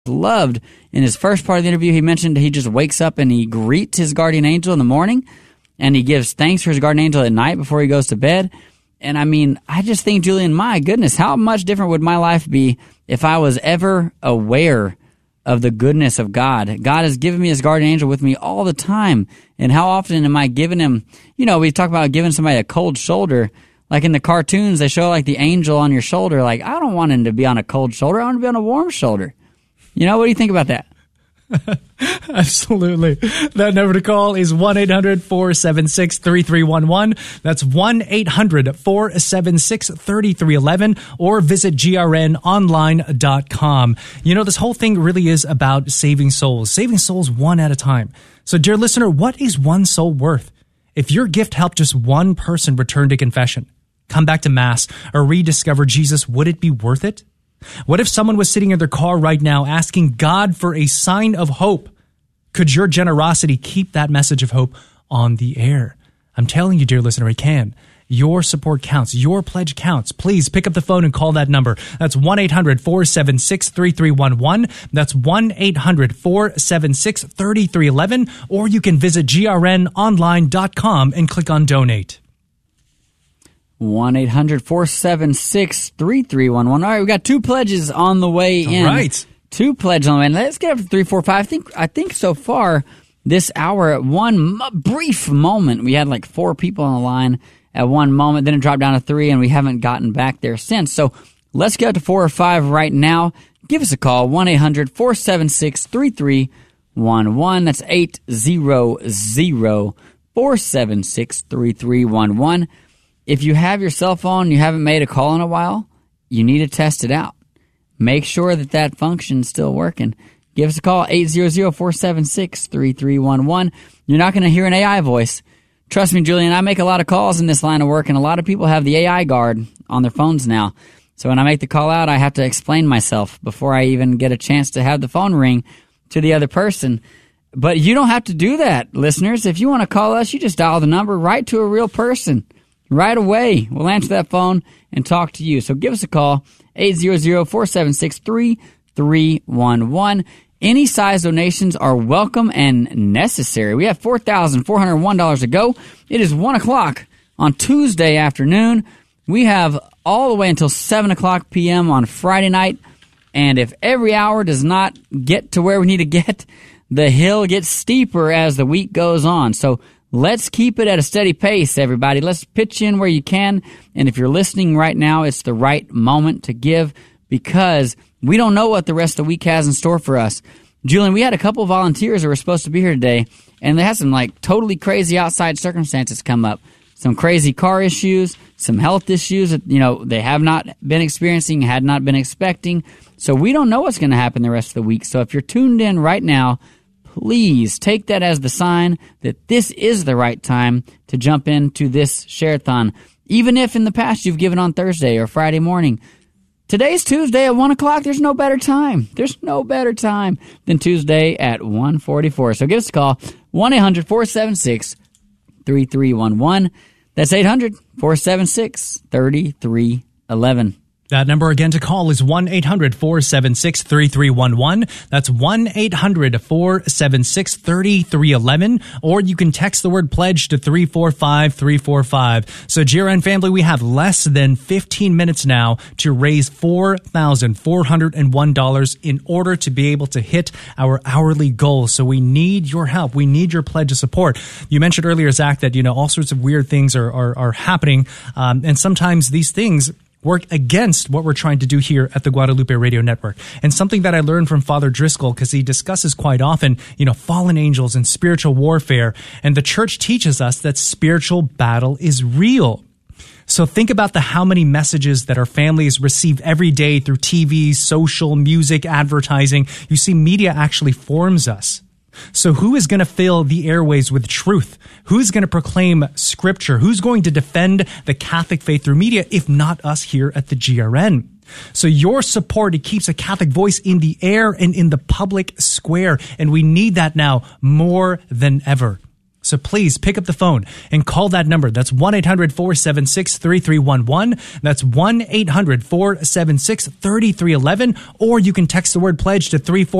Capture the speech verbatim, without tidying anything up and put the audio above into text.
loved in his first part of the interview, he mentioned he just wakes up and he greets his guardian angel in the morning, and he gives thanks for his guardian angel at night before he goes to bed. And I mean, I just think, Julian, my goodness, how much different would my life be if I was ever aware of the goodness of God? God has given me his guardian angel with me all the time. And how often am I giving him, you know, we talk about giving somebody a cold shoulder. Like in the cartoons, they show like the angel on your shoulder. Like, I don't want him to be on a cold shoulder. I want him to be on a warm shoulder. You know, what do you think about that? Absolutely. That number to call is one eight hundred four seven six three three one one. That's one eight hundred four seven six three three one one, or visit G R N online dot com. You know, this whole thing really is about saving souls, saving souls one at a time. So, dear listener, what is one soul worth? If your gift helped just one person return to confession, come back to Mass, or rediscover Jesus, would it be worth it? What if someone was sitting in their car right now asking God for a sign of hope? Could your generosity keep that message of hope on the air? I'm telling you, dear listener, it can. Your support counts. Your pledge counts. Please pick up the phone and call that number. That's one eight hundred four seven six three three one one. That's one eight hundred four seven six three three one one. Or you can visit G R N online dot com and click on donate. one eight hundred four seven six three three one one. All right, we got two pledges on the way in. All right. Two pledges on the way in. Let's get up to three four five. I think, I think so far this hour, at one m- brief moment, we had like four people on the line at one moment. Then it dropped down to three, and we haven't gotten back there since. So let's get up to four or five right now. Give us a call, one eight hundred four seven six three three one one. That's eight hundred four seven six three three one one. If you have your cell phone and you haven't made a call in a while, you need to test it out. Make sure that that function's still working. Give us a call, eight hundred four seven six three three one one. You're not going to hear an A I voice. Trust me, Julian, I make a lot of calls in this line of work, and a lot of people have the A I guard on their phones now. So when I make the call out, I have to explain myself before I even get a chance to have the phone ring to the other person. But you don't have to do that, listeners. If you want to call us, you just dial the number right to a real person. Right away, we'll answer that phone and talk to you. So give us a call, eight hundred four seven six three three one one. Any size donations are welcome and necessary. We have four thousand four hundred one dollars to go. It is one o'clock on Tuesday afternoon. We have all the way until seven o'clock p.m. on Friday night. And if every hour does not get to where we need to get, the hill gets steeper as the week goes on. So let's keep it at a steady pace, everybody. Let's pitch in where you can. And if you're listening right now, it's the right moment to give, because we don't know what the rest of the week has in store for us. Julian, we had a couple of volunteers that were supposed to be here today, and they had some like totally crazy outside circumstances come up. Some crazy car issues, some health issues that, you know, they have not been experiencing, had not been expecting. So we don't know what's going to happen the rest of the week. So if you're tuned in right now, please take that as the sign that this is the right time to jump into this share-a-thon. Even if in the past you've given on Thursday or Friday morning, today's Tuesday at one o'clock. There's no better time. There's no better time than Tuesday at one forty-four. So give us a call, one eight hundred four seven six three three one one. That's eight hundred four seven six three three one one. That number again to call is one eight hundred four seven six three three one one. That's one eight hundred four seven six three three one one. Or you can text the word pledge to three four five three four five. So, G R N family, we have less than fifteen minutes now to raise four thousand four hundred one dollars in order to be able to hit our hourly goal. So we need your help. We need your pledge of support. You mentioned earlier, Zach, that, you know, all sorts of weird things are, are, are happening. Um, and sometimes these things work against what we're trying to do here at the Guadalupe Radio Network. And something that I learned from Father Driscoll, because he discusses quite often, you know, fallen angels and spiritual warfare. And the church teaches us that spiritual battle is real. So think about the how many messages that our families receive every day through T V, social, music, advertising. You see, media actually forms us. So who is going to fill the airways with truth? Who's going to proclaim scripture? Who's going to defend the Catholic faith through media, if not us here at the G R N? So your support, it keeps a Catholic voice in the air and in the public square. And we need that now more than ever. So please pick up the phone and call that number. That's one eight hundred four seven six three three one one. That's one eight hundred four seven six three three one one. Or you can text the word pledge to three four